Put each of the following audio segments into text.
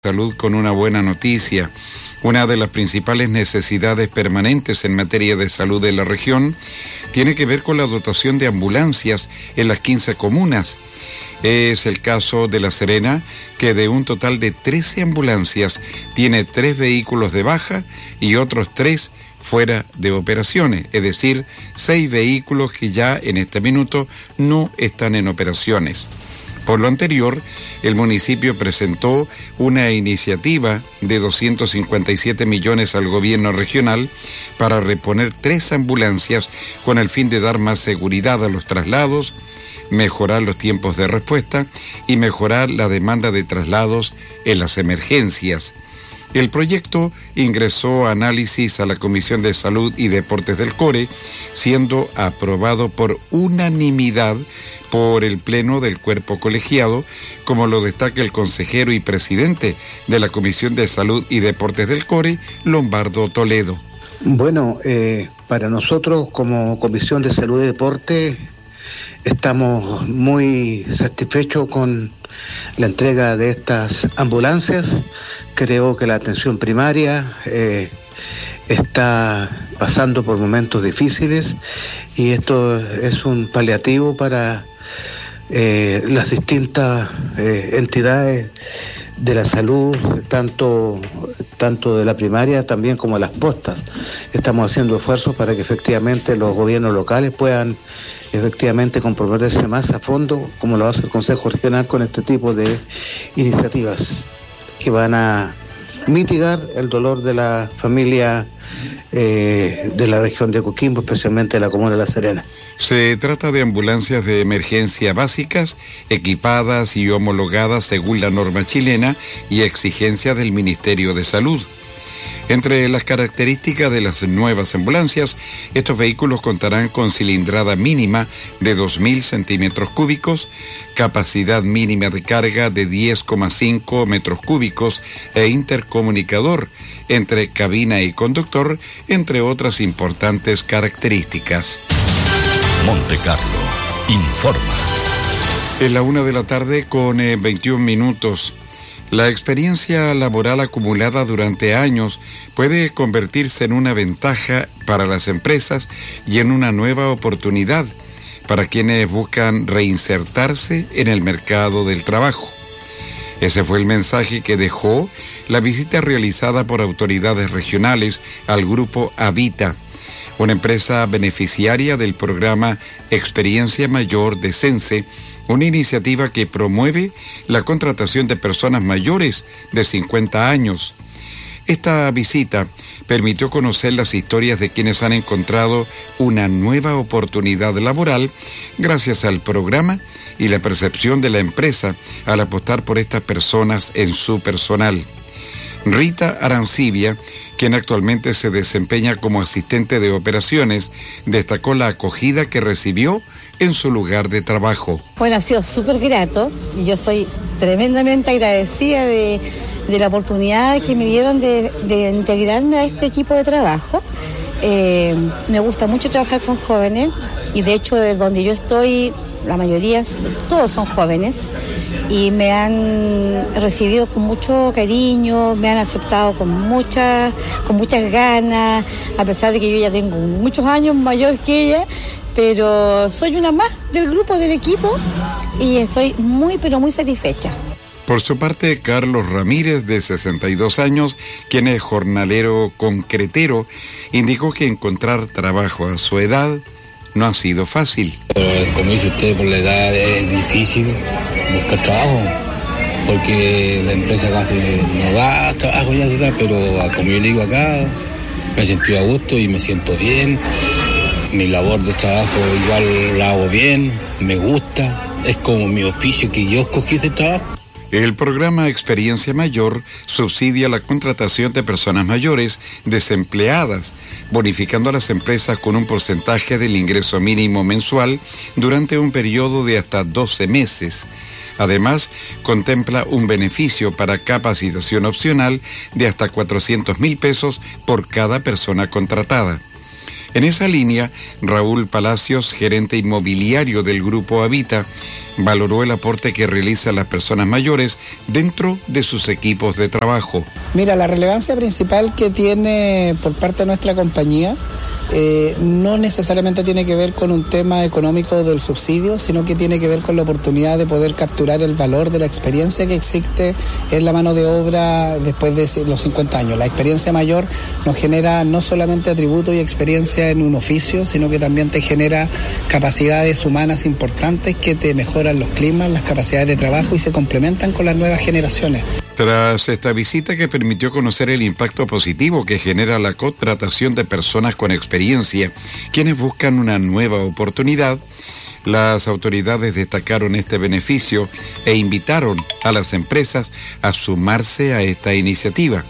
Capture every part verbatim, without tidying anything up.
Salud con una buena noticia. Una de las principales necesidades permanentes en materia de salud de la región tiene que ver con la dotación de ambulancias en las quince comunas. Es el caso de La Serena, que de un total de trece ambulancias tiene tres vehículos de baja y otros tres fuera de operaciones, es decir, seis vehículos que ya en este minuto no están en operaciones. Por lo anterior, el municipio presentó una iniciativa de doscientos cincuenta y siete millones al gobierno regional para reponer tres ambulancias con el fin de dar más seguridad a los traslados, mejorar los tiempos de respuesta y mejorar la demanda de traslados en las emergencias. El proyecto ingresó a análisis a la Comisión de Salud y Deportes del Core, siendo aprobado por unanimidad por el Pleno del Cuerpo Colegiado, como lo destaca el consejero y presidente de la Comisión de Salud y Deportes del Core, Lombardo Toledo. Bueno, eh, para nosotros como Comisión de Salud y Deporte estamos muy satisfechos con la entrega de estas ambulancias. Creo que la atención primaria eh, está pasando por momentos difíciles y esto es un paliativo para eh, las distintas eh, entidades de la salud, tanto, tanto de la primaria también como de las postas. Estamos haciendo esfuerzos para que efectivamente los gobiernos locales puedan efectivamente comprometerse más a fondo, como lo hace el Consejo Regional con este tipo de iniciativas que van a mitigar el dolor de la familia eh, de la región de Coquimbo, especialmente de la comuna de La Serena. Se trata de ambulancias de emergencia básicas, equipadas y homologadas según la norma chilena y exigencia del Ministerio de Salud. Entre las características de las nuevas ambulancias, estos vehículos contarán con cilindrada mínima de dos mil centímetros cúbicos, capacidad mínima de carga de diez coma cinco metros cúbicos e intercomunicador entre cabina y conductor, entre otras importantes características. Monte Carlo informa. Es la una de la tarde con eh, veintiún minutos. La experiencia laboral acumulada durante años puede convertirse en una ventaja para las empresas y en una nueva oportunidad para quienes buscan reinsertarse en el mercado del trabajo. Ese fue el mensaje que dejó la visita realizada por autoridades regionales al grupo Habita, una empresa beneficiaria del programa Experiencia Mayor de Sense, una iniciativa que promueve la contratación de personas mayores de cincuenta años. Esta visita permitió conocer las historias de quienes han encontrado una nueva oportunidad laboral gracias al programa y la percepción de la empresa al apostar por estas personas en su personal. Rita Arancibia, quien actualmente se desempeña como asistente de operaciones, destacó la acogida que recibió en su lugar de trabajo. Bueno, ha sido súper grato y yo estoy tremendamente agradecida de, de la oportunidad que me dieron de, de integrarme a este equipo de trabajo. Eh, me gusta mucho trabajar con jóvenes y de hecho de donde yo estoy, la mayoría, todos son jóvenes y me han recibido con mucho cariño, me han aceptado con muchas, con muchas ganas, a pesar de que yo ya tengo muchos años mayor que ella, pero soy una más del grupo, del equipo, y estoy muy, pero muy satisfecha. Por su parte, Carlos Ramírez, de sesenta y dos años, quien es jornalero concretero, indicó que encontrar trabajo a su edad no ha sido fácil. Pero, como dice usted, por la edad es difícil buscar trabajo, porque la empresa casi no da trabajo, ya se sabe, pero como yo le digo acá, me he sentido a gusto y me siento bien. Mi labor de trabajo igual la hago bien, me gusta, es como mi oficio que yo escogí de trabajo. El programa Experiencia Mayor subsidia la contratación de personas mayores desempleadas, bonificando a las empresas con un porcentaje del ingreso mínimo mensual durante un periodo de hasta doce meses. Además, contempla un beneficio para capacitación opcional de hasta cuatrocientos mil pesos por cada persona contratada. En esa línea, Raúl Palacios, gerente inmobiliario del Grupo Habita, valoró el aporte que realizan las personas mayores dentro de sus equipos de trabajo. Mira, la relevancia principal que tiene por parte de nuestra compañía eh, no necesariamente tiene que ver con un tema económico del subsidio, sino que tiene que ver con la oportunidad de poder capturar el valor de la experiencia que existe en la mano de obra después de los cincuenta años. La experiencia mayor nos genera no solamente atributos y experiencia en un oficio, sino que también te genera capacidades humanas importantes que te mejoran los climas, las capacidades de trabajo y se complementan con las nuevas generaciones. Tras esta visita que permitió conocer el impacto positivo que genera la contratación de personas con experiencia, quienes buscan una nueva oportunidad, las autoridades destacaron este beneficio e invitaron a las empresas a sumarse a esta iniciativa.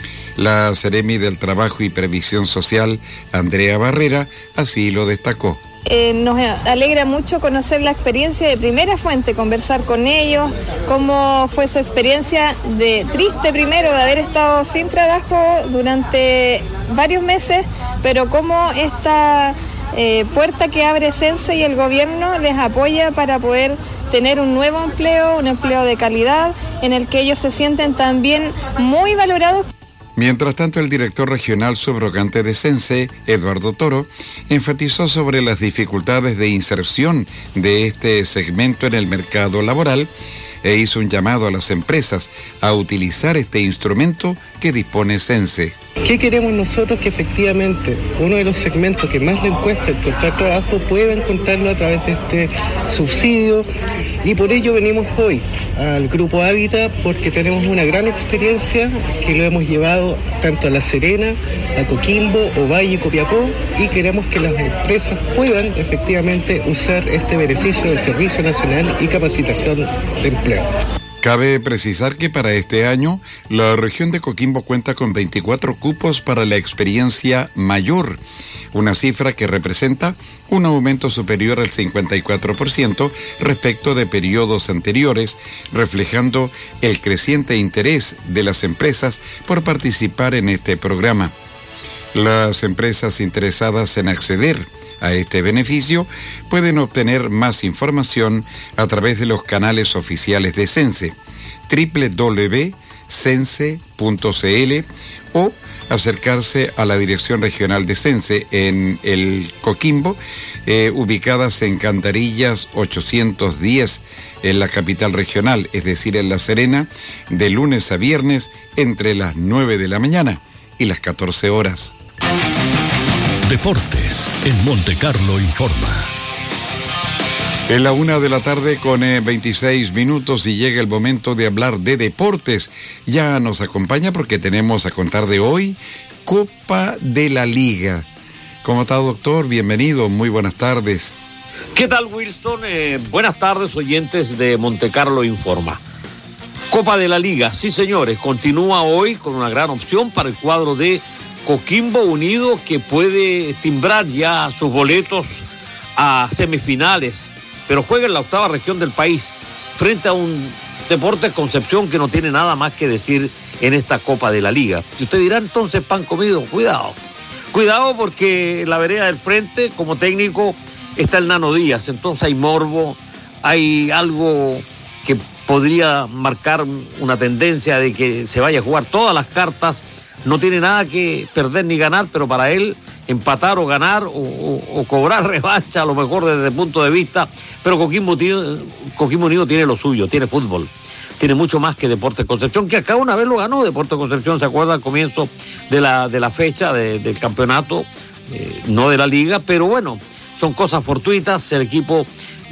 La Seremi del Trabajo y Previsión Social, Andrea Barrera, así lo destacó. Eh, nos alegra mucho conocer la experiencia de primera fuente, conversar con ellos, cómo fue su experiencia de triste primero de haber estado sin trabajo durante varios meses, pero cómo esta eh, puerta que abre Sense y el gobierno les apoya para poder tener un nuevo empleo, un empleo de calidad, en el que ellos se sienten también muy valorados. Mientras tanto, el director regional subrogante de Sense, Eduardo Toro, enfatizó sobre las dificultades de inserción de este segmento en el mercado laboral e hizo un llamado a las empresas a utilizar este instrumento que dispone Sense. ¿Qué queremos nosotros? Que efectivamente uno de los segmentos que más le cuesta encontrar trabajo pueda encontrarlo a través de este subsidio, y por ello venimos hoy al Grupo Hábitat porque tenemos una gran experiencia que lo hemos llevado tanto a La Serena, a Coquimbo, Ovalle y Copiapó, y queremos que las empresas puedan efectivamente usar este beneficio del Servicio Nacional y Capacitación de Empleo. Cabe precisar que para este año, la región de Coquimbo cuenta con veinticuatro cupos para la experiencia mayor, una cifra que representa un aumento superior al cincuenta y cuatro por ciento respecto de periodos anteriores, reflejando el creciente interés de las empresas por participar en este programa. Las empresas interesadas en acceder a este beneficio pueden obtener más información a través de los canales oficiales de Sense, doble u doble u doble u punto sense punto c l, o acercarse a la Dirección Regional de Sense en el Coquimbo, eh, ubicadas en Cantarillas ochocientos diez, en la capital regional, es decir, en La Serena, de lunes a viernes entre las nueve de la mañana y las catorce horas. Deportes en Monte Carlo informa. En la una de la tarde con eh, veintiséis minutos y llega el momento de hablar de deportes. Ya nos acompaña porque tenemos a contar de hoy Copa de la Liga. ¿Cómo está, doctor? Bienvenido, muy buenas tardes. ¿Qué tal, Wilson? Eh, buenas tardes, oyentes de Monte Carlo Informa. Copa de la Liga, sí señores, continúa hoy con una gran opción para el cuadro de Coquimbo Unido, que puede timbrar ya sus boletos a semifinales, pero juega en la octava región del país frente a un Deportes Concepción que no tiene nada más que decir en esta Copa de la Liga. Y usted dirá, entonces, pan comido, cuidado. Cuidado porque en la vereda del frente, como técnico, está el Nano Díaz. Entonces hay morbo, hay algo que podría marcar una tendencia de que se vaya a jugar todas las cartas. No tiene nada que perder ni ganar, pero para él empatar o ganar o, o, o cobrar revancha, a lo mejor desde el punto de vista. Pero Coquimbo, Coquimbo Unido tiene lo suyo, tiene fútbol. Tiene mucho más que Deportes Concepción, que acá una vez lo ganó Deportes Concepción, ¿se acuerda? Al comienzo de la, de la fecha de, del campeonato, eh, no de la liga, pero bueno, son cosas fortuitas. El equipo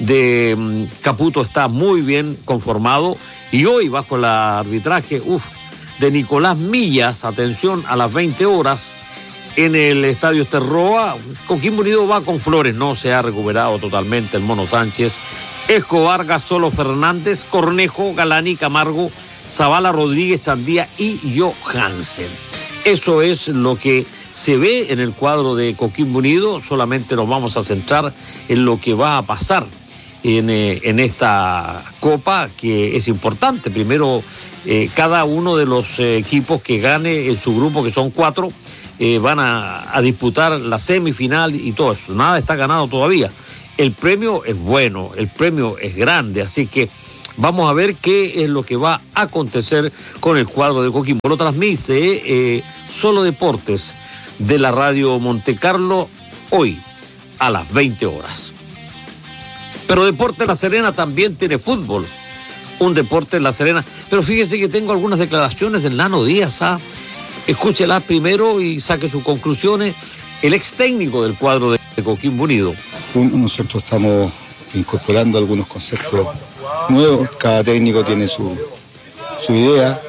de um, Caputo está muy bien conformado y hoy bajo el arbitraje, uff, de Nicolás Millas, atención, a las veinte horas en el Estadio Esterroa. Coquimbo Unido va con Flores, no se ha recuperado totalmente el Mono Sánchez, Escobar, Gasolo, Fernández, Cornejo, Galani, Camargo, Zavala, Rodríguez, Sandía y Johansen. Eso es lo que se ve en el cuadro de Coquimbo Unido. Solamente nos vamos a centrar en lo que va a pasar en, eh, en esta Copa, que es importante. Primero, eh, cada uno de los eh, equipos que gane en su grupo, que son cuatro, eh, van a, a disputar la semifinal y todo eso. Nada está ganado todavía. el premio es bueno, el premio es grande, así que vamos a ver qué es lo que va a acontecer con el cuadro de Coquimbo. Lo transmite eh, Solo Deportes de la radio Montecarlo hoy a las veinte horas. Pero Deportes La Serena también tiene fútbol. Un deporte en La Serena. Pero fíjese que tengo algunas declaraciones del Nano Díaz. ¿ah? Escúchela primero y saque sus conclusiones. El ex técnico del cuadro de Coquimbo Unido. Nosotros estamos incorporando algunos conceptos nuevos. Cada técnico tiene su, su idea.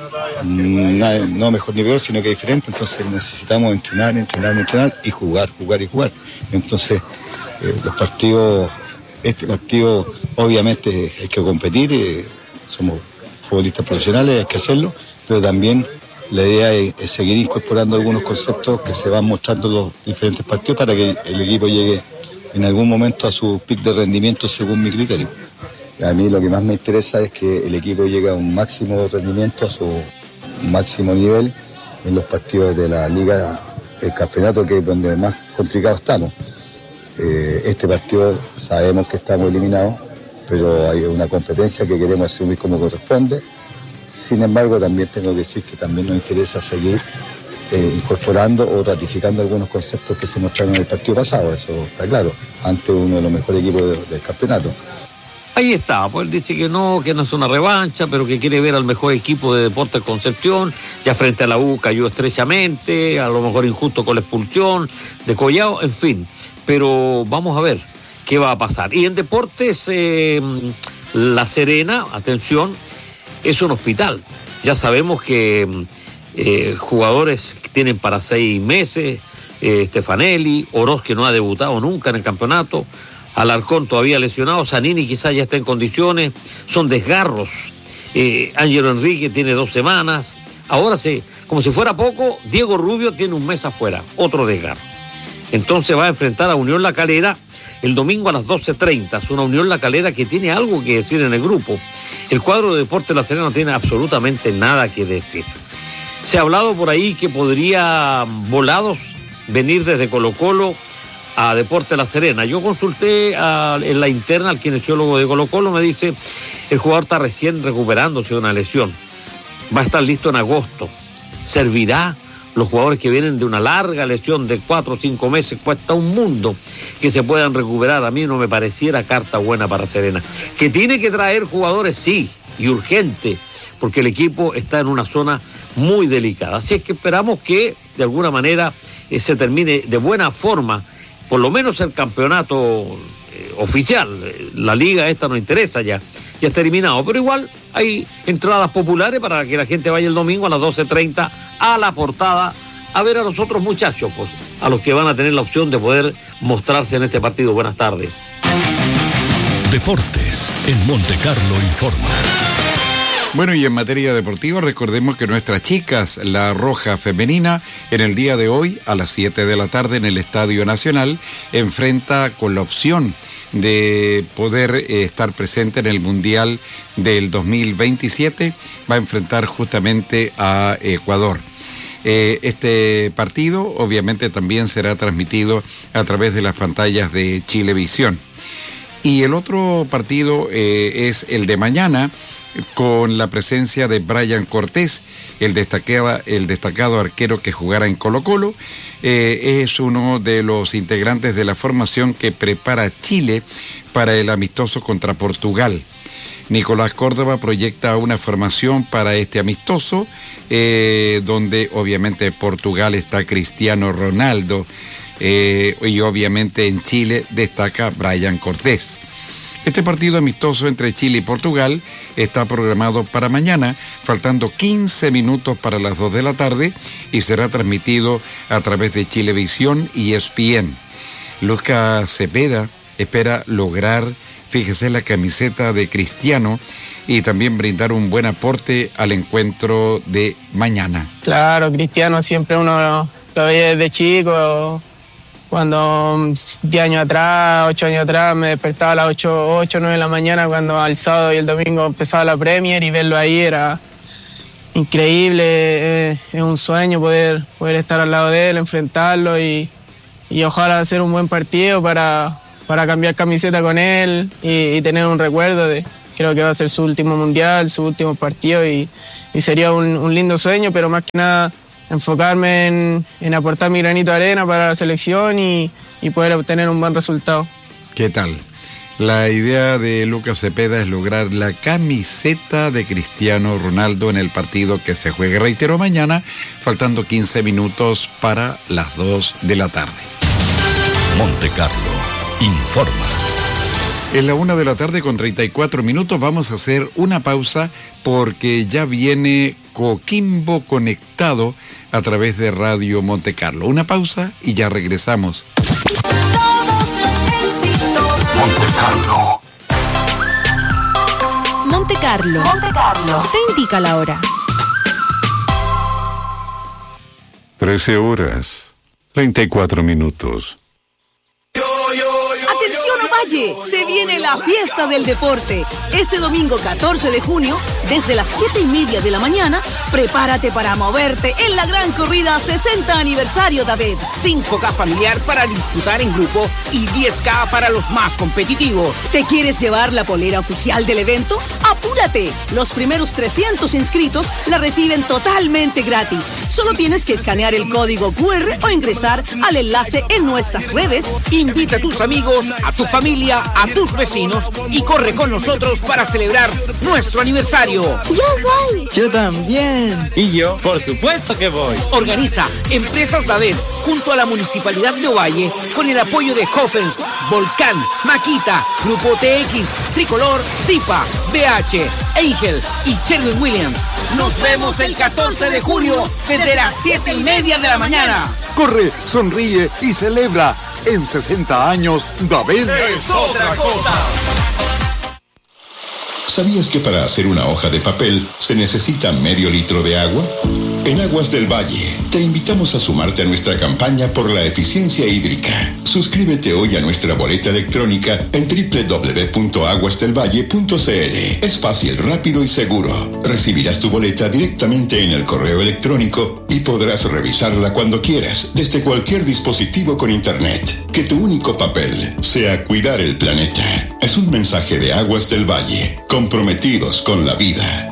No mejor ni peor, sino que diferente. Entonces necesitamos entrenar, entrenar, entrenar y jugar, jugar y jugar. Entonces eh, los partidos, este partido obviamente hay que competir. Eh, somos futbolistas profesionales, hay que hacerlo, pero también la idea es, es seguir incorporando algunos conceptos que se van mostrando en los diferentes partidos para que el equipo llegue en algún momento a su pic de rendimiento según mi criterio. A mí lo que más me interesa es que el equipo llegue a un máximo rendimiento, a su máximo nivel en los partidos de la Liga, el campeonato, que es donde más complicado estamos. Eh, este partido sabemos que estamos eliminados, pero hay una competencia que queremos asumir como corresponde. Sin embargo, también tengo que decir que también nos interesa seguir eh, incorporando o ratificando algunos conceptos que se mostraron en el partido pasado, eso está claro, ante uno de los mejores equipos de, del campeonato. Ahí está, pues él dice que no, que no es una revancha, pero que quiere ver al mejor equipo de Deportes Concepción. Ya frente a la U cayó estrechamente, a lo mejor injusto con la expulsión de Collao, en fin. Pero vamos a ver qué va a pasar. Y en Deportes eh, La Serena, atención, es un hospital. Ya sabemos que eh, jugadores que tienen para seis meses, eh, Stefanelli, Oroz, que no ha debutado nunca en el campeonato, Alarcón todavía lesionado, Zanini quizás ya está en condiciones, son desgarros. Eh, Ángelo Enrique tiene dos semanas. Ahora sí, como si fuera poco, Diego Rubio tiene un mes afuera, otro desgarro. Entonces va a enfrentar a Unión La Calera el domingo a las doce treinta. Es una Unión La Calera que tiene algo que decir en el grupo. El cuadro de Deportes La Serena no tiene absolutamente nada que decir. Se ha hablado por ahí que podría Volados venir desde Colo-Colo a Deportes La Serena. Yo consulté a, en la interna al kinesiólogo de Colo-Colo, me dice, el jugador está recién recuperándose de una lesión. Va a estar listo en agosto. ¿Servirá? Los jugadores que vienen de una larga lesión de cuatro o cinco meses, cuesta un mundo que se puedan recuperar. A mí no me pareciera carta buena para Serena. Que tiene que traer jugadores, sí, y urgente, porque el equipo está en una zona muy delicada. Así es que esperamos que de alguna manera eh, se termine de buena forma, por lo menos el campeonato eh, oficial. La liga esta no interesa ya, ya está eliminado, pero igual hay entradas populares para que la gente vaya el domingo a las doce treinta a La Portada a ver a los otros muchachos, pues, a los que van a tener la opción de poder mostrarse en este partido. Buenas tardes. Deportes en Montecarlo informa. Bueno, y en materia deportiva, recordemos que nuestras chicas, la Roja Femenina, en el día de hoy, a las siete de la tarde en el Estadio Nacional, enfrenta con la opción de poder eh, estar presente en el Mundial del dos mil veintisiete, va a enfrentar justamente a Ecuador. Eh, este partido obviamente también será transmitido a través de las pantallas de Chilevisión. Y el otro partido eh, es el de mañana, con la presencia de Brian Cortés, el destacado, el destacado arquero que jugará en Colo-Colo. Eh, es uno de los integrantes de la formación que prepara Chile para el amistoso contra Portugal. Nicolás Córdoba proyecta una formación para este amistoso, eh, donde obviamente Portugal está Cristiano Ronaldo, eh, y obviamente en Chile destaca Brian Cortés. Este partido amistoso entre Chile y Portugal está programado para mañana, faltando quince minutos para las dos de la tarde, y será transmitido a través de Chilevisión y E S P N. Lucas Cepeda espera lograr, fíjese, la camiseta de Cristiano y también brindar un buen aporte al encuentro de mañana. Claro, Cristiano siempre uno lo veía desde chico. Cuando diez años atrás, ocho años atrás, me despertaba a las ocho, ocho, nueve de la mañana cuando el sábado y el domingo empezaba la Premier, y verlo ahí era increíble. Es, es un sueño poder, poder estar al lado de él, enfrentarlo y, y ojalá hacer un buen partido para, para cambiar camiseta con él y, y tener un recuerdo de, creo que va a ser su último mundial, su último partido y, y sería un, un lindo sueño, pero más que nada enfocarme en, en aportar mi granito de arena para la selección y, y poder obtener un buen resultado. ¿Qué tal? La idea de Lucas Cepeda es lograr la camiseta de Cristiano Ronaldo en el partido que se juegue, reitero, mañana, faltando quince minutos para las dos de la tarde. Monte Carlo informa. En la una de la tarde con treinta y cuatro minutos vamos a hacer una pausa porque ya viene Coquimbo Conectado a través de Radio Monte Carlo. Una pausa y ya regresamos. Monte Carlo. Monte Carlo. Monte Carlo. Te indica la hora. trece horas, treinta y cuatro minutos. ¡Atención Ovalle! Se viene la fiesta del deporte. Este domingo catorce de junio, desde las siete y media de la mañana, prepárate para moverte en la gran corrida sesenta aniversario David. cinco K familiar para disfrutar en grupo y diez K para los más competitivos. ¿Te quieres llevar la polera oficial del evento? ¡Apúrate! Los primeros trescientos inscritos la reciben totalmente gratis. Solo tienes que escanear el código cu erre o ingresar al enlace en nuestras redes. Invita a tus amigos, a tu familia, a tus vecinos y corre con nosotros para celebrar nuestro aniversario. ¡Yo voy! Yo también. Y yo, por supuesto que voy. Organiza Empresas David junto a la Municipalidad de Ovalle con el apoyo de Hoffens, Volcán, Maquita, Grupo T X, Tricolor, Zipa, B H, Angel y Sherwin Williams. Nos vemos el catorce de junio desde las siete y media de la mañana. Corre, sonríe y celebra. En sesenta años, David es otra cosa. ¿Sabías que para hacer una hoja de papel se necesita medio litro de agua? En Aguas del Valle, te invitamos a sumarte a nuestra campaña por la eficiencia hídrica. Suscríbete hoy a nuestra boleta electrónica en doble u doble u doble u punto aguas del valle punto ce ele. Es fácil, rápido y seguro. Recibirás tu boleta directamente en el correo electrónico y podrás revisarla cuando quieras, desde cualquier dispositivo con internet. Que tu único papel sea cuidar el planeta. Es un mensaje de Aguas del Valle, comprometidos con la vida.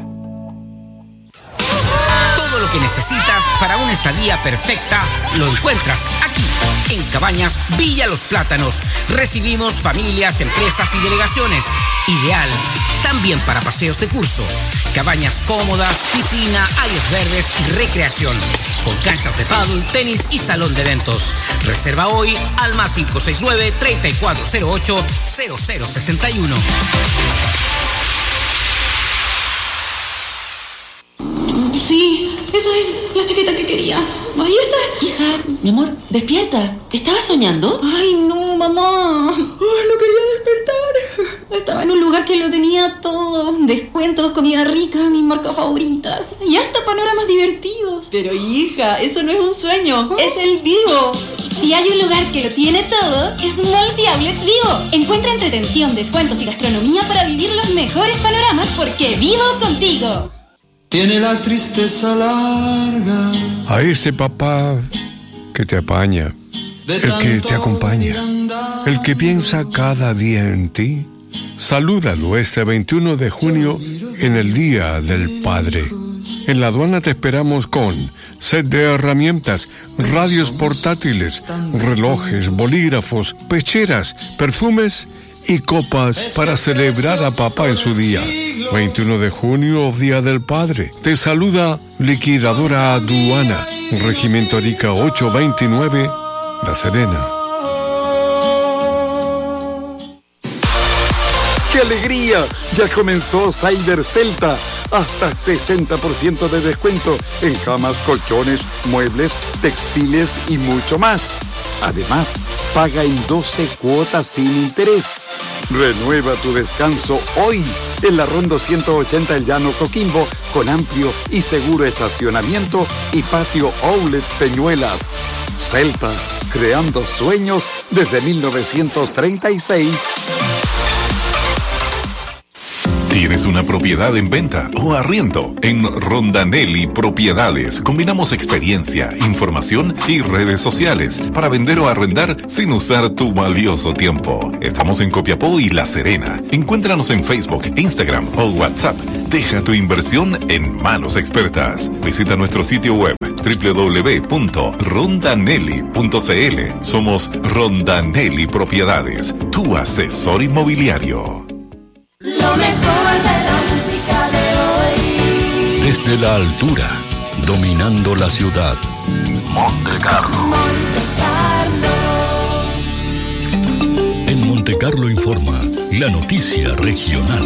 Todo lo que necesitas para una estadía perfecta lo encuentras aquí, en Cabañas Villa Los Plátanos. Recibimos familias, empresas y delegaciones. Ideal también para paseos de curso. Cabañas cómodas, piscina, áreas verdes y recreación. Con canchas de pádel, tenis y salón de eventos. Reserva hoy al más cinco seis nueve, tres cuatro cero ocho, cero cero seis uno. Sí, esa es la chaqueta que quería. Ahí está. Hija, mi amor, despierta. ¿Estabas soñando? Ay, no, mamá. Ay, no quería despertar. Estaba en un lugar que lo tenía todo. Descuentos, comida rica, mis marcas favoritas. Y hasta panoramas divertidos. Pero hija, eso no es un sueño. ¿Ah? Es el Vivo. Si hay un lugar que lo tiene todo, es Malls y Outlets Vivo. Encuentra entretención, descuentos y gastronomía para vivir los mejores panoramas porque vivo contigo. Tiene la tristeza larga. A ese papá que te apaña, el que te acompaña, el que piensa cada día en ti, salúdalo este veintiuno de junio en el Día del Padre. En la aduana te esperamos con set de herramientas, radios portátiles, relojes, bolígrafos, pecheras, perfumes y copas para celebrar a papá en su día. veintiuno de junio, Día del Padre. Te saluda Liquidadora Aduana, Regimiento Arica ochocientos veintinueve, La Serena. ¡Qué alegría! Ya comenzó Cyber Celta. Hasta sesenta por ciento de descuento en camas, colchones, muebles, textiles y mucho más. Además, paga en doce cuotas sin interés. Renueva tu descanso hoy en la Ron doscientos ochenta El Llano Coquimbo con amplio y seguro estacionamiento y patio Outlet Peñuelas. Celta, creando sueños desde mil novecientos treinta y seis. ¿Tienes ¿Tienes una propiedad en venta o arriendo? En Rondanelli Propiedades combinamos experiencia, información y redes sociales para vender o arrendar sin usar tu valioso tiempo. Estamos en Copiapó y La Serena. Encuéntranos en Facebook, Instagram o WhatsApp. Deja tu inversión en manos expertas. Visita nuestro sitio web doble u doble u doble u punto rondanelli punto c l. Somos Rondanelli Propiedades, tu asesor inmobiliario. Lo mejor de la música de hoy. Desde la altura, dominando la ciudad. Monte Carlo. Monte Carlo. En Monte Carlo informa la noticia regional.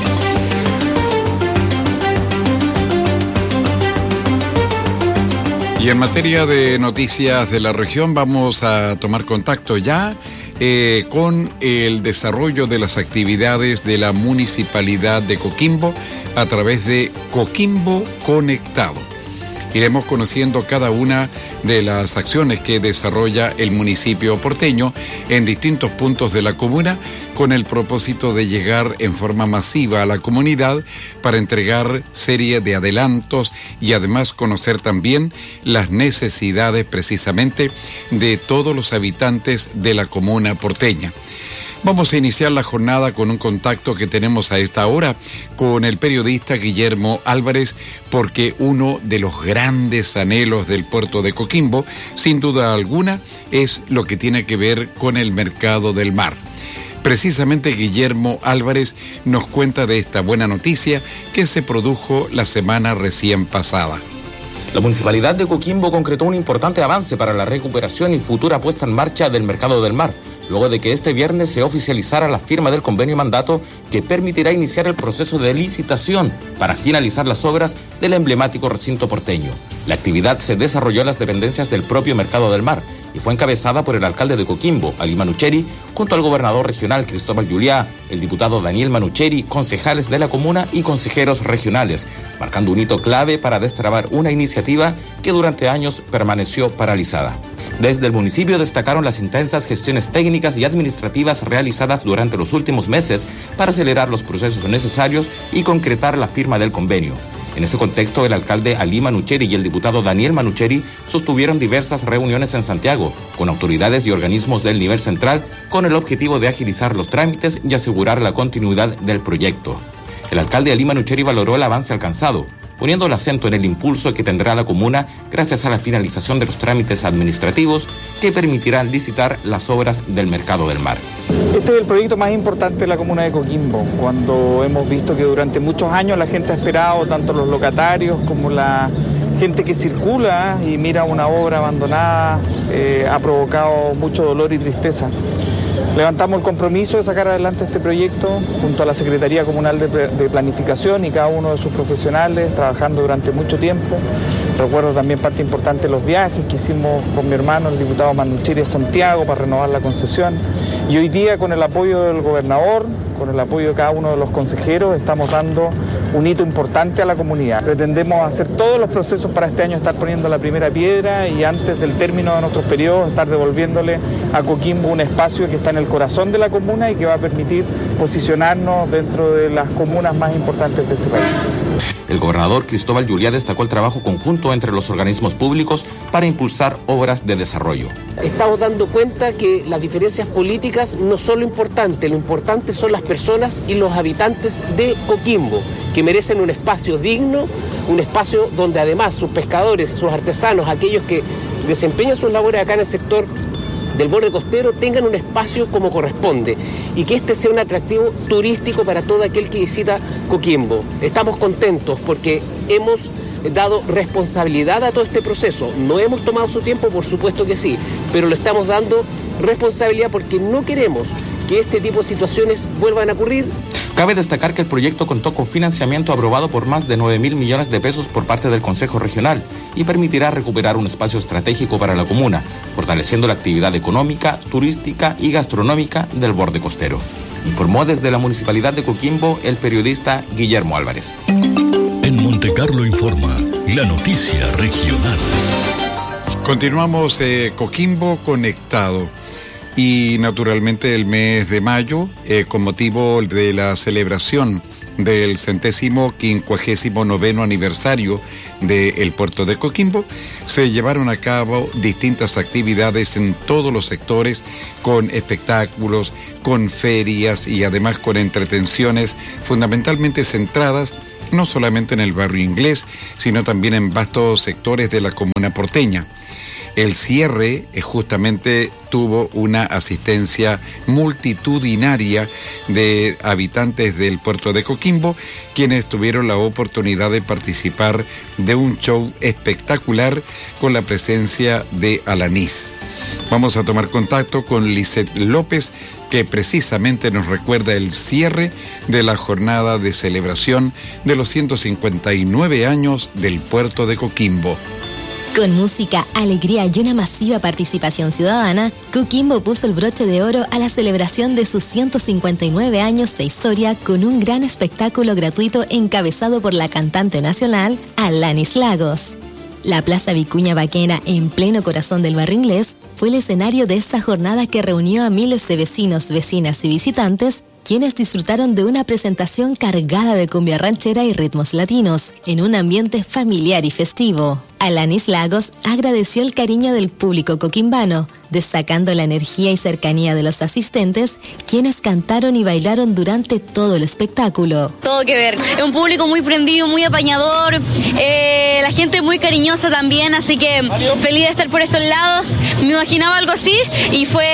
Y en materia de noticias de la región vamos a tomar contacto ya eh, con el desarrollo de las actividades de la Municipalidad de Coquimbo a través de Coquimbo Conectado. Iremos conociendo cada una de las acciones que desarrolla el municipio porteño en distintos puntos de la comuna con el propósito de llegar en forma masiva a la comunidad para entregar serie de adelantos y además conocer también las necesidades precisamente de todos los habitantes de la comuna porteña. Vamos a iniciar la jornada con un contacto que tenemos a esta hora con el periodista Guillermo Álvarez, porque uno de los grandes anhelos del puerto de Coquimbo, sin duda alguna, es lo que tiene que ver con el mercado del mar. Precisamente Guillermo Álvarez nos cuenta de esta buena noticia que se produjo la semana recién pasada. La Municipalidad de Coquimbo concretó un importante avance para la recuperación y futura puesta en marcha del mercado del mar, luego de que este viernes se oficializara la firma del convenio mandato que permitirá iniciar el proceso de licitación para finalizar las obras del emblemático recinto porteño. La actividad se desarrolló en las dependencias del propio mercado del mar y fue encabezada por el alcalde de Coquimbo, Ali Manucheri, junto al gobernador regional Cristóbal Juliá, el diputado Daniel Manucheri, concejales de la comuna y consejeros regionales, marcando un hito clave para destrabar una iniciativa que durante años permaneció paralizada. Desde el municipio destacaron las intensas gestiones técnicas y administrativas realizadas durante los últimos meses para acelerar los procesos necesarios y concretar la firma del convenio. En ese contexto, el alcalde Ali Manucheri y el diputado Daniel Manucheri sostuvieron diversas reuniones en Santiago con autoridades y organismos del nivel central con el objetivo de agilizar los trámites y asegurar la continuidad del proyecto. El alcalde Ali Manucheri valoró el avance alcanzado, poniendo el acento en el impulso que tendrá la comuna gracias a la finalización de los trámites administrativos que permitirán licitar las obras del mercado del mar. Este es el proyecto más importante de la comuna de Coquimbo, cuando hemos visto que durante muchos años la gente ha esperado, tanto los locatarios como la gente que circula y mira una obra abandonada, eh, ha provocado mucho dolor y tristeza. Levantamos el compromiso de sacar adelante este proyecto junto a la Secretaría Comunal de, de Planificación y cada uno de sus profesionales trabajando durante mucho tiempo. Recuerdo también parte importante de los viajes que hicimos con mi hermano, el diputado Manucheri, a Santiago para renovar la concesión. Y hoy día, con el apoyo del gobernador, con el apoyo de cada uno de los consejeros, estamos dando un hito importante a la comunidad. Pretendemos hacer todos los procesos para este año estar poniendo la primera piedra y antes del término de nuestros periodos estar devolviéndole a Coquimbo un espacio que está en el corazón de la comuna y que va a permitir posicionarnos dentro de las comunas más importantes de este país. El gobernador Cristóbal Juliá destacó el trabajo conjunto entre los organismos públicos para impulsar obras de desarrollo. Estamos dando cuenta que las diferencias políticas no son lo importante, lo importante son las personas y los habitantes de Coquimbo, que merecen un espacio digno, un espacio donde además sus pescadores, sus artesanos, aquellos que desempeñan sus labores acá en el sector del borde costero tengan un espacio como corresponde y que este sea un atractivo turístico para todo aquel que visita Coquimbo. Estamos contentos porque hemos dado responsabilidad a todo este proceso. No hemos tomado su tiempo, por supuesto que sí, pero lo estamos dando responsabilidad porque no queremos que este tipo de situaciones vuelvan a ocurrir. Cabe destacar que el proyecto contó con financiamiento aprobado por más de nueve mil millones de pesos por parte del Consejo Regional y permitirá recuperar un espacio estratégico para la comuna, fortaleciendo la actividad económica, turística y gastronómica del borde costero. Informó desde la Municipalidad de Coquimbo el periodista Guillermo Álvarez. En Monte Carlo informa la noticia regional. Continuamos eh, Coquimbo Conectado. Y naturalmente el mes de mayo, eh, con motivo de la celebración del centésimo quincuagésimo noveno aniversario del puerto de Coquimbo, se llevaron a cabo distintas actividades en todos los sectores, con espectáculos, con ferias y además con entretenciones fundamentalmente centradas no solamente en el barrio inglés, sino también en vastos sectores de la comuna porteña. El cierre eh, justamente tuvo una asistencia multitudinaria de habitantes del puerto de Coquimbo, quienes tuvieron la oportunidad de participar de un show espectacular con la presencia de Alanis. Vamos a tomar contacto con Lisette López, que precisamente nos recuerda el cierre de la jornada de celebración de los ciento cincuenta y nueve años del puerto de Coquimbo. Con música, alegría y una masiva participación ciudadana, Coquimbo puso el broche de oro a la celebración de sus ciento cincuenta y nueve años de historia con un gran espectáculo gratuito encabezado por la cantante nacional Alanis Lagos. La Plaza Vicuña Baquena, en pleno corazón del barrio inglés, fue el escenario de esta jornada que reunió a miles de vecinos, vecinas y visitantes, quienes disfrutaron de una presentación cargada de cumbia ranchera y ritmos latinos, en un ambiente familiar y festivo. Alanis Lagos agradeció el cariño del público coquimbano, destacando la energía y cercanía de los asistentes, quienes cantaron y bailaron durante todo el espectáculo. Todo que ver, es un público muy prendido, muy apañador, eh, la gente muy cariñosa también, así que feliz de estar por estos lados. Me imaginaba algo así y fue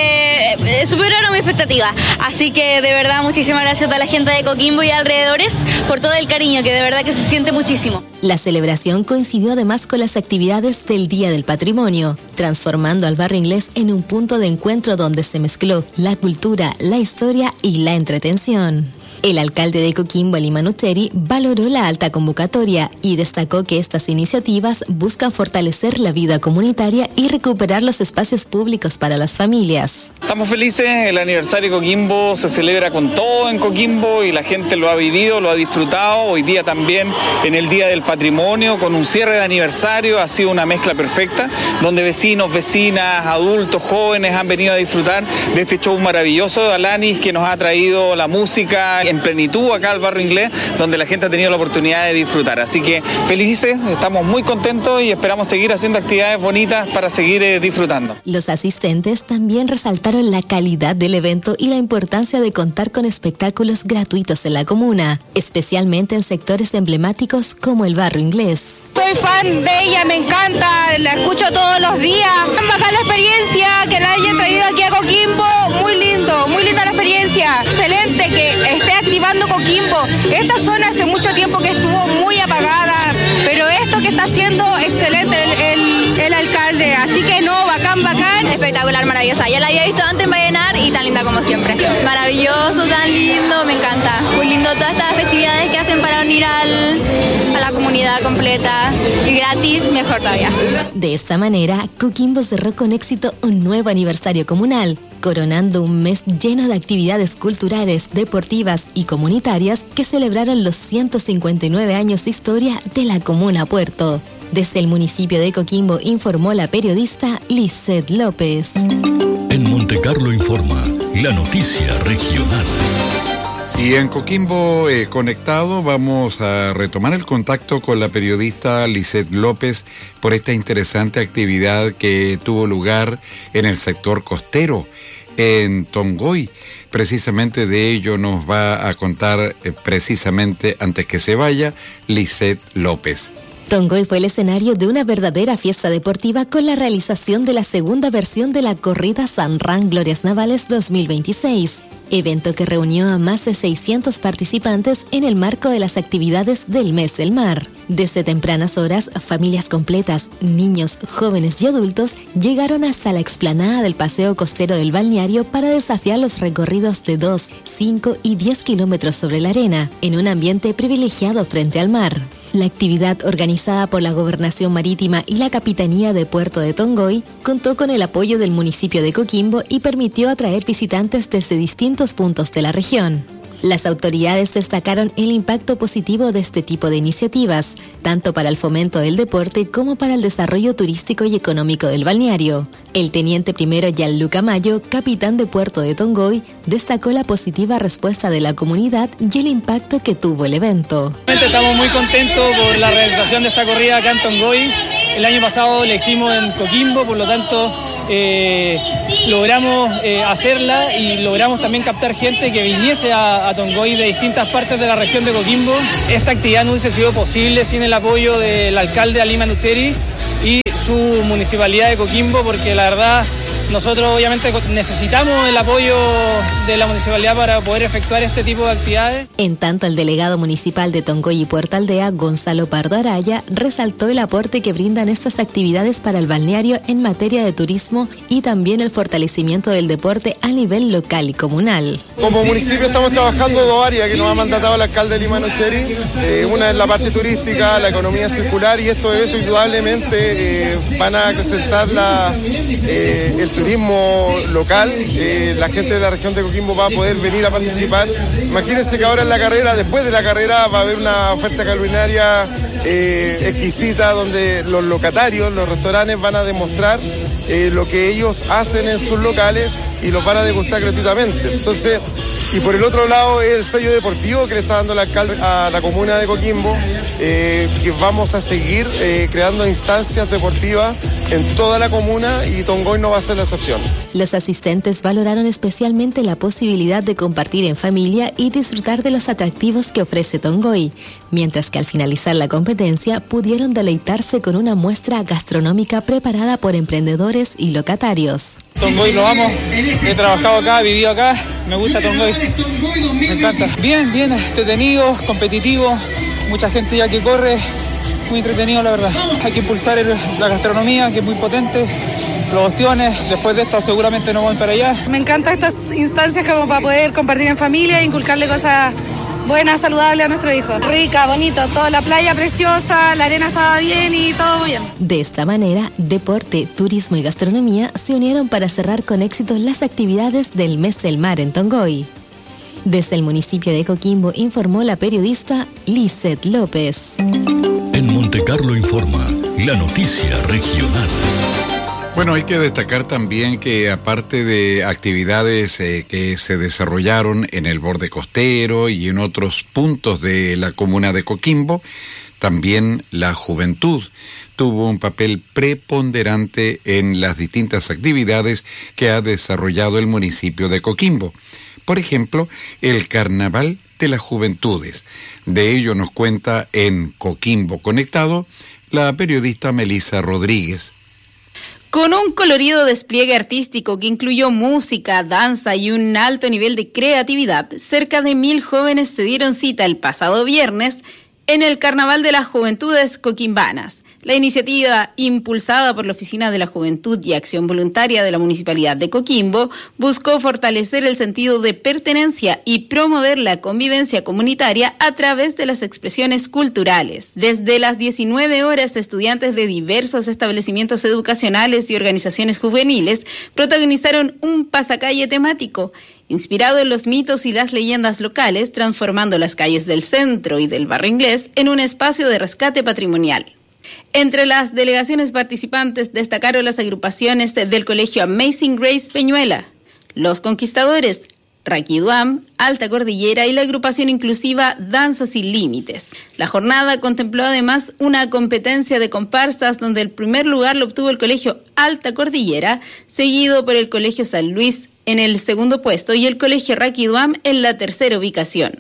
eh, superaron mi expectativa, así que de verdad muchísimas gracias a toda la gente de Coquimbo y alrededores por todo el cariño, que de verdad que se siente muchísimo. La celebración coincidió además con las actividades del Día del Patrimonio, transformando al barrio inglés en un punto de encuentro donde se mezcló la cultura, la historia y la entretención. El alcalde de Coquimbo, Lima Nucheri, valoró la alta convocatoria y destacó que estas iniciativas buscan fortalecer la vida comunitaria y recuperar los espacios públicos para las familias. Estamos felices, el aniversario de Coquimbo se celebra con todo en Coquimbo y la gente lo ha vivido, lo ha disfrutado. Hoy día también en el Día del Patrimonio, con un cierre de aniversario, ha sido una mezcla perfecta, donde vecinos, vecinas, adultos, jóvenes han venido a disfrutar de este show maravilloso de Alanis, que nos ha traído la música en plenitud acá al barrio inglés, donde la gente ha tenido la oportunidad de disfrutar. Así que felices, estamos muy contentos y esperamos seguir haciendo actividades bonitas para seguir eh, disfrutando. Los asistentes también resaltaron la calidad del evento y la importancia de contar con espectáculos gratuitos en la comuna, especialmente en sectores emblemáticos como el barrio inglés. Soy fan de ella, me encanta, la escucho todos los días. Bacán la experiencia, que la hayan traído aquí a Coquimbo, muy lindo, muy linda la experiencia. Excelente que esté activando Coquimbo. Esta zona hace mucho tiempo que estuvo muy apagada, pero esto que está haciendo excelente el, el, el alcalde. Así que no, bacán, bacán. Espectacular, maravillosa. Ya la había visto antes en Vallenar y tan linda como siempre. Maravilloso, tan lindo, me encanta. Muy lindo todas estas festividades que hacen para unir al, a la comunidad completa. Y gratis, mejor todavía. De esta manera, Coquimbo cerró con éxito un nuevo aniversario comunal, coronando un mes lleno de actividades culturales, deportivas y comunitarias que celebraron los ciento cincuenta y nueve años de historia de la comuna Puerto. Desde el municipio de Coquimbo informó la periodista Lisette López. En Montecarlo informa, la noticia regional. Y en Coquimbo eh, Conectado vamos a retomar el contacto con la periodista Lisette López por esta interesante actividad que tuvo lugar en el sector costero, en Tongoy. Precisamente de ello nos va a contar eh, precisamente antes que se vaya Lisette López. Tongoy fue el escenario de una verdadera fiesta deportiva con la realización de la segunda versión de la corrida San Ran Glorias Navales dos mil veintiséis, evento que reunió a más de seiscientos participantes en el marco de las actividades del Mes del Mar. Desde tempranas horas, familias completas, niños, jóvenes y adultos llegaron hasta la explanada del paseo costero del balneario para desafiar los recorridos de dos, cinco y diez kilómetros sobre la arena, en un ambiente privilegiado frente al mar. La actividad, organizada por la Gobernación Marítima y la Capitanía de Puerto de Tongoy, contó con el apoyo del municipio de Coquimbo y permitió atraer visitantes desde distintos puntos de la región. Las autoridades destacaron el impacto positivo de este tipo de iniciativas, tanto para el fomento del deporte como para el desarrollo turístico y económico del balneario. El teniente primero Gianluca Mayo, capitán de Puerto de Tongoy, destacó la positiva respuesta de la comunidad y el impacto que tuvo el evento. Estamos muy contentos por la realización de esta corrida acá en Tongoy. El año pasado la hicimos en Coquimbo, por lo tanto eh, logramos eh, hacerla y logramos también captar gente que viniese a, a Tongoy de distintas partes de la región de Coquimbo. Esta actividad no hubiese sido posible sin el apoyo del alcalde Alima Nuteri y su municipalidad de Coquimbo, porque la verdad nosotros obviamente necesitamos el apoyo de la municipalidad para poder efectuar este tipo de actividades. En tanto, el delegado municipal de Tongoy y Puerto Aldea, Gonzalo Pardo Araya, resaltó el aporte que brindan estas actividades para el balneario en materia de turismo y también el fortalecimiento del deporte a nivel local y comunal. Como municipio estamos trabajando dos áreas que nos ha mandatado el alcalde Lima Nuteri. Eh, una es la parte turística, la economía circular, y estos eventos indudablemente eh, van a acrecentar la, eh, el turismo local. Eh, la gente de la región de Coquimbo va a poder venir a participar. Imagínense que ahora en la carrera, después de la carrera, va a haber una oferta culinaria eh, exquisita donde los locatarios, los restaurantes van a demostrar eh, lo que ellos hacen en sus locales y los van a degustar gratuitamente. Entonces, y por el otro lado es el sello deportivo que le está dando el alcalde a la comuna de Coquimbo, eh, que vamos a seguir eh, creando instancias deportivas en toda la comuna y Tongoy no va a ser la excepción. Los asistentes valoraron especialmente la posibilidad de compartir en familia y disfrutar de los atractivos que ofrece Tongoy, mientras que al finalizar la competencia pudieron deleitarse con una muestra gastronómica preparada por emprendedores y locatarios. Tongoy lo amo, he trabajado acá, he vivido acá, me gusta Tongoy, me encanta. Bien, bien, entretenido, competitivo, mucha gente ya que corre, muy entretenido la verdad. Hay que impulsar el, la gastronomía, que es muy potente, los ostiones, después de esto seguramente nos vamos para allá. Me encantan estas instancias como para poder compartir en familia e inculcarle cosas buenas, saludables a nuestro hijo. Rica, bonito, toda la playa preciosa, la arena estaba bien y todo muy bien. De esta manera, deporte, turismo y gastronomía se unieron para cerrar con éxito las actividades del Mes del Mar en Tongoy. Desde el municipio de Coquimbo informó la periodista Lizeth López. En Montecarlo informa, la noticia regional. Bueno, hay que destacar también que aparte de actividades eh, que se desarrollaron en el borde costero y en otros puntos de la comuna de Coquimbo, también la juventud tuvo un papel preponderante en las distintas actividades que ha desarrollado el municipio de Coquimbo. Por ejemplo, el Carnaval de las Juventudes. De ello nos cuenta en Coquimbo Conectado la periodista Melissa Rodríguez. Con un colorido despliegue artístico que incluyó música, danza y un alto nivel de creatividad, cerca de mil jóvenes se dieron cita el pasado viernes en el Carnaval de las Juventudes Coquimbanas. La iniciativa, impulsada por la Oficina de la Juventud y Acción Voluntaria de la Municipalidad de Coquimbo, buscó fortalecer el sentido de pertenencia y promover la convivencia comunitaria a través de las expresiones culturales. Desde las diecinueve horas, estudiantes de diversos establecimientos educacionales y organizaciones juveniles protagonizaron un pasacalle temático, inspirado en los mitos y las leyendas locales, transformando las calles del centro y del barrio inglés en un espacio de rescate patrimonial. Entre las delegaciones participantes destacaron las agrupaciones del Colegio Amazing Grace Peñuela, Los Conquistadores, Raquiduam, Alta Cordillera y la agrupación inclusiva Danza Sin Límites. La jornada contempló además una competencia de comparsas donde el primer lugar lo obtuvo el Colegio Alta Cordillera, seguido por el Colegio San Luis en el segundo puesto y el Colegio Raquiduam en la tercera ubicación.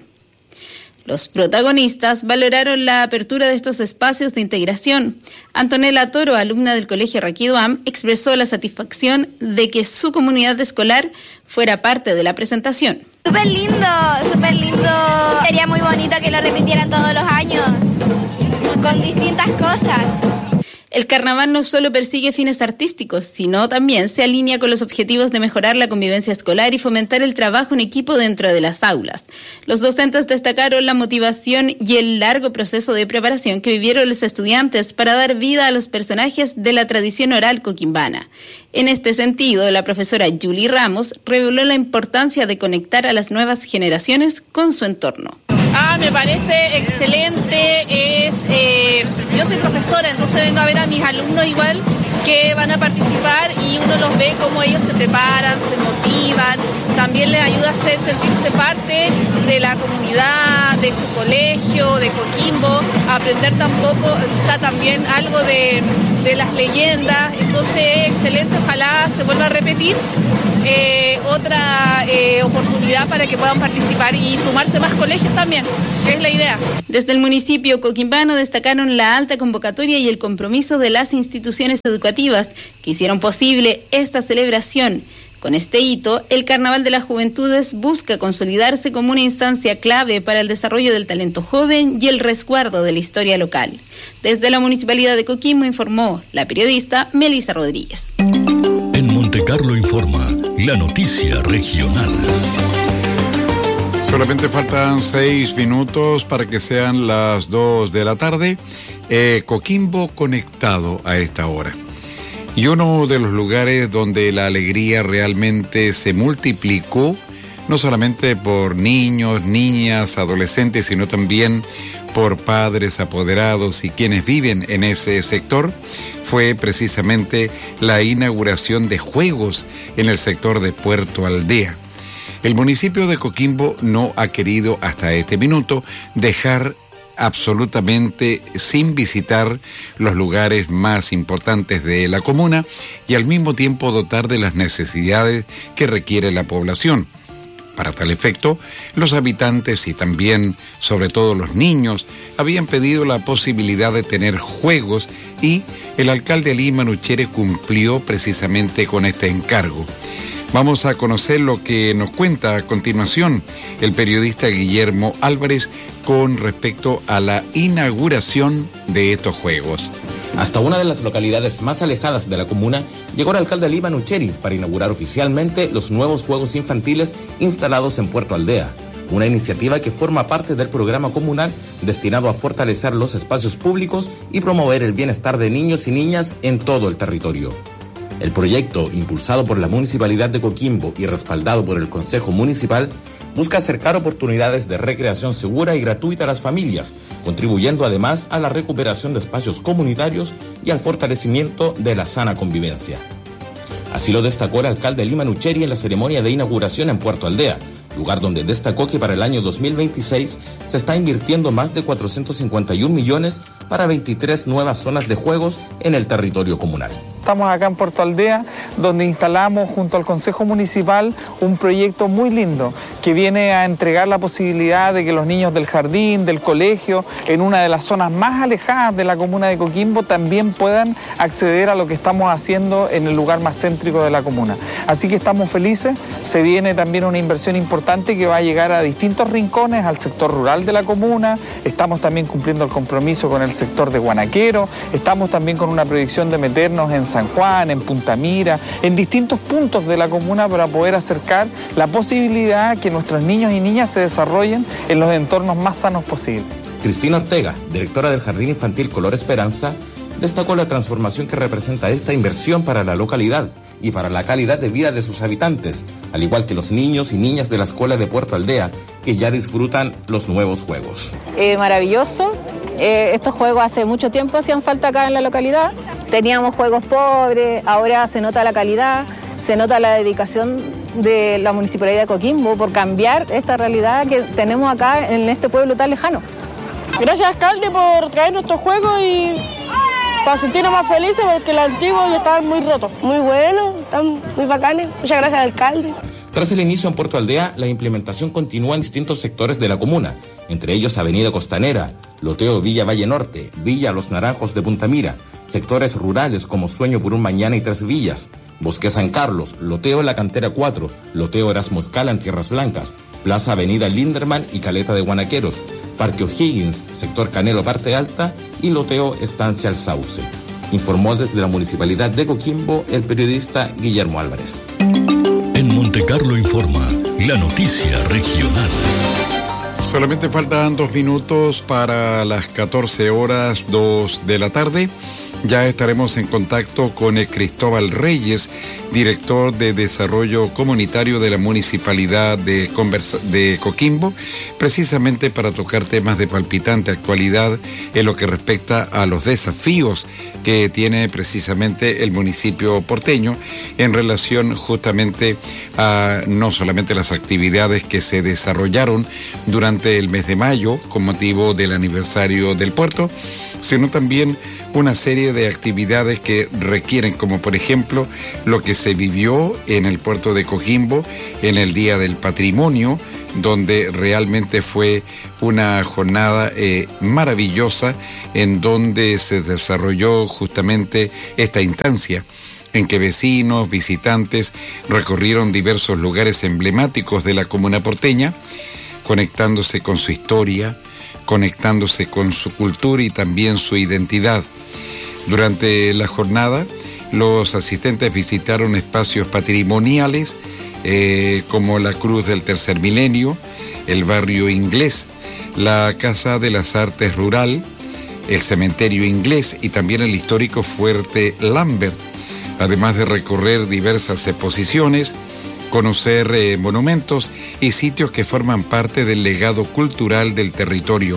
Los protagonistas valoraron la apertura de estos espacios de integración. Antonella Toro, alumna del Colegio Raquiduam, expresó la satisfacción de que su comunidad escolar fuera parte de la presentación. Súper lindo, súper lindo. Sería muy bonito que lo repitieran todos los años, con distintas cosas. El carnaval no solo persigue fines artísticos, sino también se alinea con los objetivos de mejorar la convivencia escolar y fomentar el trabajo en equipo dentro de las aulas. Los docentes destacaron la motivación y el largo proceso de preparación que vivieron los estudiantes para dar vida a los personajes de la tradición oral coquimbana. En este sentido, la profesora Julie Ramos reveló la importancia de conectar a las nuevas generaciones con su entorno. Ah, me parece excelente. Es, eh, yo soy profesora, entonces vengo a ver a mis alumnos igual que van a participar y uno los ve cómo ellos se preparan, se motivan. También les ayuda a hacer sentirse parte de la comunidad, de su colegio, de Coquimbo, a aprender tampoco, o sea, también algo de, de las leyendas. Entonces es excelente, ojalá se vuelva a repetir. Eh, otra eh, oportunidad para que puedan participar y sumarse más colegios también, que es la idea. Desde el municipio coquimbano destacaron la alta convocatoria y el compromiso de las instituciones educativas que hicieron posible esta celebración. Con este hito, el Carnaval de las Juventudes busca consolidarse como una instancia clave para el desarrollo del talento joven y el resguardo de la historia local. Desde la Municipalidad de Coquimbo informó la periodista Melissa Rodríguez. En Monte Carlo informa la noticia regional. Solamente faltan seis minutos para que sean las dos de la tarde. Eh, Coquimbo conectado a esta hora. Y uno de los lugares donde la alegría realmente se multiplicó, no solamente por niños, niñas, adolescentes, sino también por padres, apoderados y quienes viven en ese sector, fue precisamente la inauguración de juegos en el sector de Puerto Aldea. El municipio de Coquimbo no ha querido hasta este minuto dejar absolutamente sin visitar los lugares más importantes de la comuna y al mismo tiempo dotar de las necesidades que requiere la población. Para tal efecto, los habitantes y también, sobre todo los niños, habían pedido la posibilidad de tener juegos y el alcalde Lima Nuchere cumplió precisamente con este encargo. Vamos a conocer lo que nos cuenta a continuación el periodista Guillermo Álvarez con respecto a la inauguración de estos juegos. Hasta una de las localidades más alejadas de la comuna llegó el alcalde Lima Nuchere para inaugurar oficialmente los nuevos juegos infantiles instalados en Puerto Aldea, una iniciativa que forma parte del programa comunal destinado a fortalecer los espacios públicos y promover el bienestar de niños y niñas en todo el territorio. El proyecto, impulsado por la Municipalidad de Coquimbo y respaldado por el Consejo Municipal, busca acercar oportunidades de recreación segura y gratuita a las familias, contribuyendo además a la recuperación de espacios comunitarios y al fortalecimiento de la sana convivencia. Así lo destacó el alcalde Lima Nuchere en la ceremonia de inauguración en Puerto Aldea, lugar donde destacó que para el año dos mil veintiséis se está invirtiendo más de cuatrocientos cincuenta y un millones para veintitrés nuevas zonas de juegos en el territorio comunal. Estamos acá en Puerto Aldea, donde instalamos junto al Consejo Municipal un proyecto muy lindo que viene a entregar la posibilidad de que los niños del jardín, del colegio, en una de las zonas más alejadas de la comuna de Coquimbo, también puedan acceder a lo que estamos haciendo en el lugar más céntrico de la comuna. Así que estamos felices, se viene también una inversión importante que va a llegar a distintos rincones, al sector rural de la comuna, estamos también cumpliendo el compromiso con el sector de Guanaquero, estamos también con una proyección de meternos en San Juan, en Punta Mira, en distintos puntos de la comuna para poder acercar la posibilidad que nuestros niños y niñas se desarrollen en los entornos más sanos posibles. Cristina Ortega, directora del Jardín Infantil Color Esperanza, destacó la transformación que representa esta inversión para la localidad y para la calidad de vida de sus habitantes, al igual que los niños y niñas de la escuela de Puerto Aldea, que ya disfrutan los nuevos juegos. Eh, maravilloso. Eh, estos juegos hace mucho tiempo hacían falta acá en la localidad. Teníamos juegos pobres, ahora se nota la calidad, se nota la dedicación de la Municipalidad de Coquimbo por cambiar esta realidad que tenemos acá en este pueblo tan lejano. Gracias, alcalde, por traernos estos juegos y para sentirnos más felices porque los antiguos ya estaban muy rotos. Muy buenos, están muy bacanes. Muchas gracias, alcalde. Tras el inicio en Puerto Aldea, la implementación continúa en distintos sectores de la comuna, entre ellos Avenida Costanera, Loteo Villa Valle Norte, Villa Los Naranjos de Punta Mira, sectores rurales como Sueño por un Mañana y Tres Villas, Bosque San Carlos, Loteo La Cantera cuatro, Loteo Erasmo Escala en Tierras Blancas, Plaza Avenida Linderman y Caleta de Guanaqueros, Parque O'Higgins, sector Canelo Parte Alta y Loteo Estancia El Sauce. Informó desde la Municipalidad de Coquimbo el periodista Guillermo Álvarez. En Montecarlo Informa, la noticia regional. Solamente faltan dos minutos para las catorce horas dos de la tarde. Ya estaremos en contacto con el Cristóbal Reyes, director de Desarrollo Comunitario de la Municipalidad de, Conversa- de Coquimbo, precisamente para tocar temas de palpitante actualidad en lo que respecta a los desafíos que tiene precisamente el municipio porteño en relación justamente a no solamente las actividades que se desarrollaron durante el mes de mayo con motivo del aniversario del puerto, sino también una serie de actividades que requieren, como por ejemplo lo que se vivió en el puerto de Coquimbo en el Día del Patrimonio, donde realmente fue una jornada eh, maravillosa en donde se desarrolló justamente esta instancia en que vecinos, visitantes recorrieron diversos lugares emblemáticos de la comuna porteña, conectándose con su historia, conectándose con su cultura y también su identidad. Durante la jornada, los asistentes visitaron espacios patrimoniales eh, como la Cruz del Tercer Milenio, el Barrio Inglés, la Casa de las Artes Rural, el Cementerio Inglés y también el histórico Fuerte Lambert, además de recorrer diversas exposiciones, conocer eh, monumentos y sitios que forman parte del legado cultural del territorio.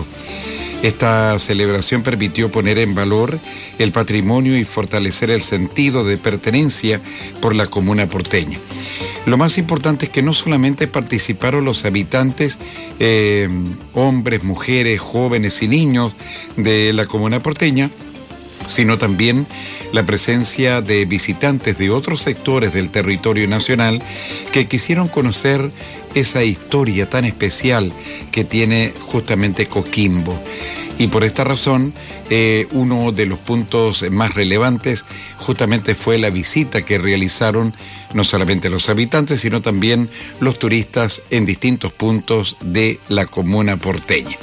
Esta celebración permitió poner en valor el patrimonio y fortalecer el sentido de pertenencia por la comuna porteña. Lo más importante es que no solamente participaron los habitantes, eh, hombres, mujeres, jóvenes y niños de la comuna porteña, sino también la presencia de visitantes de otros sectores del territorio nacional que quisieron conocer esa historia tan especial que tiene justamente Coquimbo. Y por esta razón, eh, uno de los puntos más relevantes justamente fue la visita que realizaron no solamente los habitantes, sino también los turistas en distintos puntos de la comuna porteña.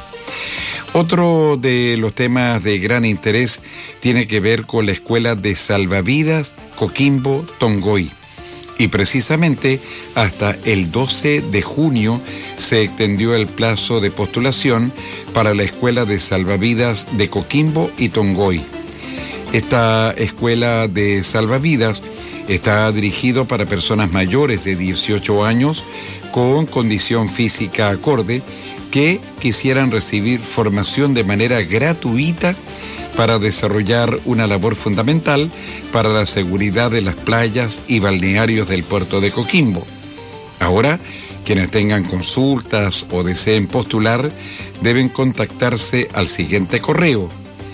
Otro de los temas de gran interés tiene que ver con la Escuela de Salvavidas Coquimbo Tongoy. Y precisamente hasta el doce de junio se extendió el plazo de postulación para la Escuela de Salvavidas de Coquimbo y Tongoy. Esta Escuela de Salvavidas está dirigido para personas mayores de dieciocho años con condición física acorde que quisieran recibir formación de manera gratuita para desarrollar una labor fundamental para la seguridad de las playas y balnearios del puerto de Coquimbo. Ahora, quienes tengan consultas o deseen postular deben contactarse al siguiente correo: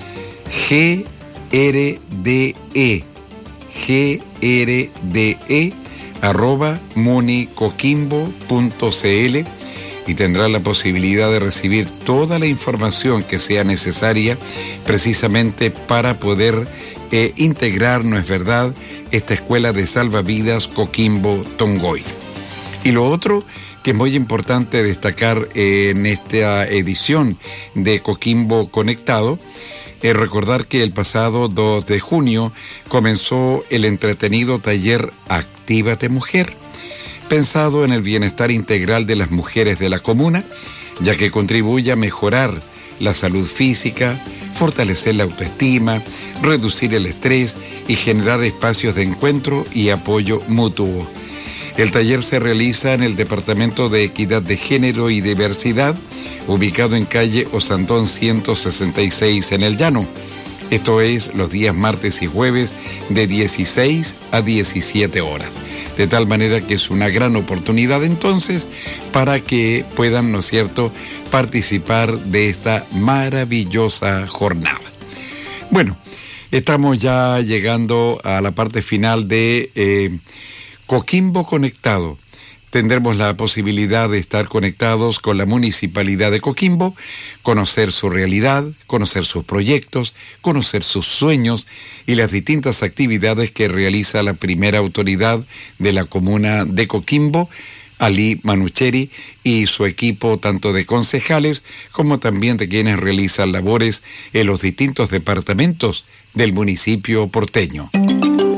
G R D E G R D E arroba municoquimbo punto c l y tendrá la posibilidad de recibir toda la información que sea necesaria precisamente para poder eh, integrar, ¿no es verdad?, esta Escuela de Salvavidas Coquimbo Tongoy. Y lo otro que es muy importante destacar eh, en esta edición de Coquimbo Conectado es recordar que el pasado dos de junio comenzó el entretenido taller Actívate Mujer, pensado en el bienestar integral de las mujeres de la comuna, ya que contribuye a mejorar la salud física, fortalecer la autoestima, reducir el estrés y generar espacios de encuentro y apoyo mutuo. El taller se realiza en el Departamento de Equidad de Género y Diversidad, ubicado en calle Osandón ciento sesenta y seis en El Llano. Esto es los días martes y jueves de dieciséis a diecisiete horas. De tal manera que es una gran oportunidad entonces para que puedan, ¿no es cierto?, participar de esta maravillosa jornada. Bueno, estamos ya llegando a la parte final de eh, Coquimbo Conectado. Tendremos la posibilidad de estar conectados con la Municipalidad de Coquimbo, conocer su realidad, conocer sus proyectos, conocer sus sueños y las distintas actividades que realiza la primera autoridad de la comuna de Coquimbo, Ali Manucheri, y su equipo tanto de concejales como también de quienes realizan labores en los distintos departamentos del municipio porteño.